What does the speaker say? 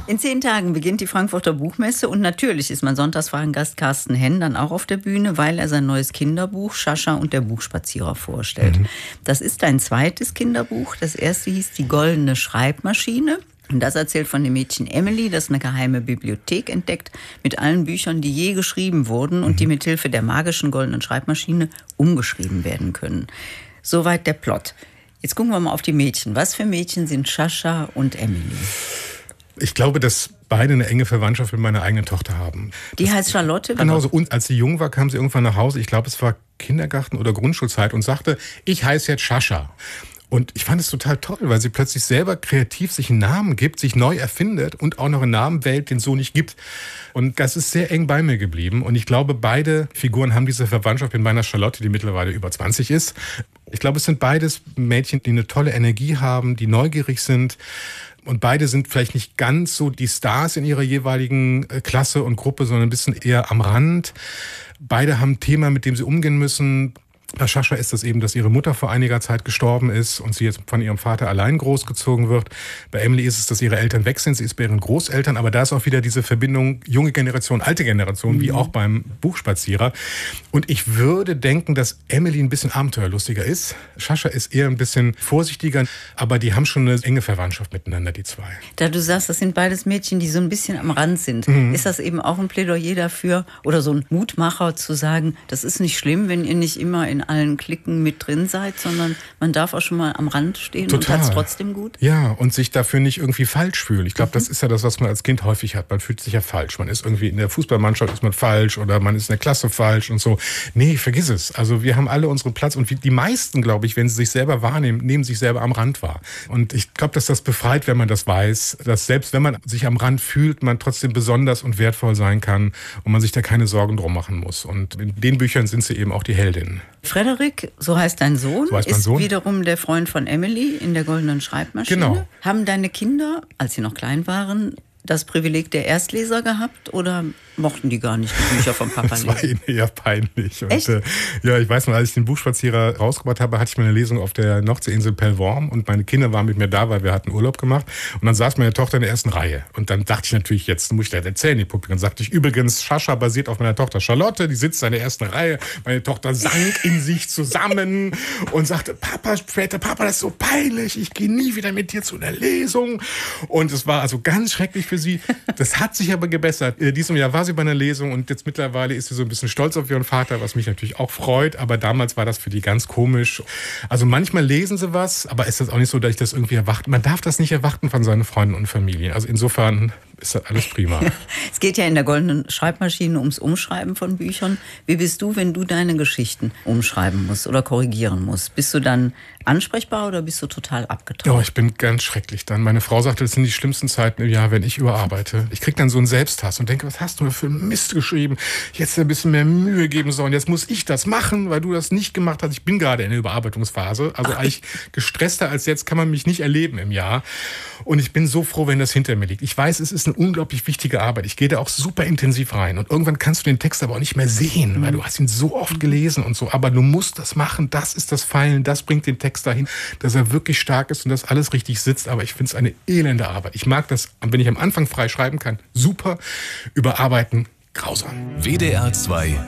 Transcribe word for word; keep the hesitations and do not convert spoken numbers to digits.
In zehn Tagen beginnt die Frankfurter Buchmesse und natürlich ist mein Sonntagsfragengast Carsten Henn dann auch auf der Bühne, weil er sein neues Kinderbuch Sascha und der Buchspazierer vorstellt. Mhm. Das ist ein zweites Kinderbuch. Das erste hieß Die goldene Schreibmaschine. Und das erzählt von dem Mädchen Emily, das eine geheime Bibliothek entdeckt mit allen Büchern, die je geschrieben wurden und die mithilfe der magischen goldenen Schreibmaschine umgeschrieben werden können. Soweit der Plot. Jetzt gucken wir mal auf die Mädchen. Was für Mädchen sind Sascha und Emily? Ich glaube, dass beide eine enge Verwandtschaft mit meiner eigenen Tochter haben. Die das, heißt Charlotte? Genau so. Und als sie jung war, kam sie irgendwann nach Hause. Ich glaube, es war Kindergarten oder Grundschulzeit und sagte, ich heiße jetzt Sascha. Und ich fand es total toll, weil sie plötzlich selber kreativ sich einen Namen gibt, sich neu erfindet und auch noch einen Namen wählt, den es so nicht gibt. Und das ist sehr eng bei mir geblieben. Und ich glaube, beide Figuren haben diese Verwandtschaft mit meiner Charlotte, die mittlerweile über zwanzig ist. Ich glaube, es sind beides Mädchen, die eine tolle Energie haben, die neugierig sind. Und beide sind vielleicht nicht ganz so die Stars in ihrer jeweiligen Klasse und Gruppe, sondern ein bisschen eher am Rand. Beide haben ein Thema, mit dem sie umgehen müssen. Bei Sascha ist das eben, dass ihre Mutter vor einiger Zeit gestorben ist und sie jetzt von ihrem Vater allein großgezogen wird. Bei Emily ist es, dass ihre Eltern weg sind, sie ist bei ihren Großeltern, aber da ist auch wieder diese Verbindung junge Generation, alte Generation, mhm. wie auch beim Buchspazierer. Und ich würde denken, dass Emily ein bisschen abenteuerlustiger ist. Sascha ist eher ein bisschen vorsichtiger, aber die haben schon eine enge Verwandtschaft miteinander, die zwei. Da du sagst, das sind beides Mädchen, die so ein bisschen am Rand sind, mhm. ist das eben auch ein Plädoyer dafür oder so ein Mutmacher zu sagen, das ist nicht schlimm, wenn ihr nicht immer in allen Klicken mit drin seid, sondern man darf auch schon mal am Rand stehen. Total. Und hat es trotzdem gut. Ja, und sich dafür nicht irgendwie falsch fühlen. Ich glaube, mhm. das ist ja das, was man als Kind häufig hat. Man fühlt sich ja falsch. Man ist irgendwie in der Fußballmannschaft ist man falsch oder man ist in der Klasse falsch und so. Nee, vergiss es. Also wir haben alle unseren Platz und die meisten, glaube ich, wenn sie sich selber wahrnehmen, nehmen sich selber am Rand wahr. Und ich glaube, dass das befreit, wenn man das weiß, dass selbst wenn man sich am Rand fühlt, man trotzdem besonders und wertvoll sein kann und man sich da keine Sorgen drum machen muss. Und in den Büchern sind sie eben auch die Heldinnen. Frederik, so heißt dein Sohn, so heißt mein ist Sohn. Wiederum der Freund von Emily in der goldenen Schreibmaschine. Genau. Haben deine Kinder, als sie noch klein waren, das Privileg der Erstleser gehabt oder mochten die gar nicht die Bücher vom Papa das lesen? Das war ihnen eher peinlich. Und, Echt? Äh, ja, ich weiß noch, als ich den Buchspazierer rausgebracht habe, hatte ich mal eine Lesung auf der Nordseeinsel Pellworm und meine Kinder waren mit mir da, weil wir hatten Urlaub gemacht und dann saß meine Tochter in der ersten Reihe und dann dachte ich natürlich, jetzt muss ich das erzählen, die Publikum. Dann sagte ich, übrigens, Sascha basiert auf meiner Tochter Charlotte, die sitzt in der ersten Reihe, meine Tochter sank in sich zusammen und sagte, Papa, später, Papa, das ist so peinlich, ich gehe nie wieder mit dir zu einer Lesung und es war also ganz schrecklich für sie. Das hat sich aber gebessert. In diesem Jahr war sie bei einer Lesung und jetzt mittlerweile ist sie so ein bisschen stolz auf ihren Vater, was mich natürlich auch freut. Aber damals war das für die ganz komisch. Also manchmal lesen sie was, aber ist das auch nicht so, dass ich das irgendwie erwarte. Man darf das nicht erwarten von seinen Freunden und Familie. Also insofern ist das alles prima. Es geht ja in der goldenen Schreibmaschine ums Umschreiben von Büchern. Wie bist du, wenn du deine Geschichten umschreiben musst oder korrigieren musst? Bist du dann ansprechbar oder bist du total abgetaucht? Ja, ich bin ganz schrecklich dann. Meine Frau sagte, das sind die schlimmsten Zeiten im Jahr, wenn ich überarbeite. Ich krieg dann so einen Selbsthass und denke, was hast du mir für Mist geschrieben? Jetzt ein bisschen mehr Mühe geben sollen. Jetzt muss ich das machen, weil du das nicht gemacht hast. Ich bin gerade in der Überarbeitungsphase. Also Ach, eigentlich gestresster als jetzt kann man mich nicht erleben im Jahr. Und ich bin so froh, wenn das hinter mir liegt. Ich weiß, es ist eine unglaublich wichtige Arbeit. Ich gehe da auch super intensiv rein. Und irgendwann kannst du den Text aber auch nicht mehr sehen, mhm. weil du hast ihn so oft gelesen und so. Aber du musst das machen. Das ist das Feilen. Das bringt den Text dahin, dass er wirklich stark ist und dass alles richtig sitzt. Aber ich finde es eine elende Arbeit. Ich mag das, wenn ich am Anfang frei schreiben kann, super. Überarbeiten, grausam. W D R zwei